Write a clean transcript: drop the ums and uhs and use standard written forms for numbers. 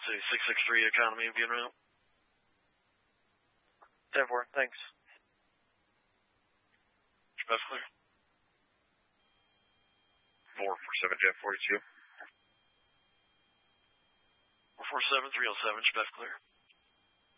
say 663 economy of being around. 10-4, thanks. Best clear. 447 Jet 42. 447 307, best clear.